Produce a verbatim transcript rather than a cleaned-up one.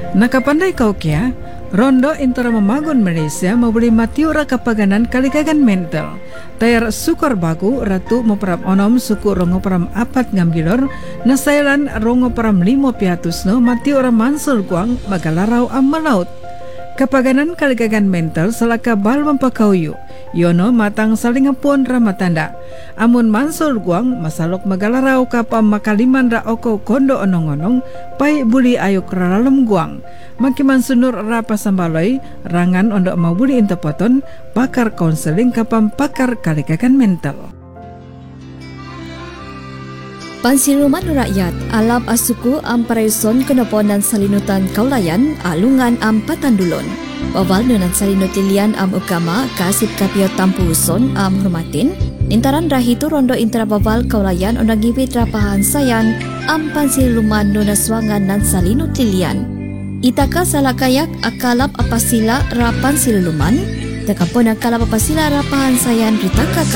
Nakapandai kau kia, rondo intara memagun Malaysia membeli matiura kapaganan kaligagan mental. Tayar sukar bagu ratu moperam onom suku rongo peram apat ngambilor nasailan rongo peram limo piatusno matiura mansul guang magalarau amalaut. Kapaganan kaligagan mental selaka bal mempakauyu yono matang salingapun ramatanda amun mansul guang masalok magalarau kapam makaliman ra oko kondo onong-onong pai buli ayuk ralalem guang maki mansunur rapa sambaloi rangan ondok mau buli intapoton pakar konseling kapam pakar kaligagan mental. Pansiruman rakyat alap asuku am parayuson kenoponan salinutan kaulayan alungan am patandulon. Bawal nunan salinutilian am ukama kasip kapio tampuson am hormatin. Intaran rahitu rondo intara bawal kaulayan onang giwit rapahan sayan am pansiruman nunaswangan nan salinutilian. Itaka salakayak akalap apasila rapan siluluman. Takapon akalap apasila rapahan sayan ritaka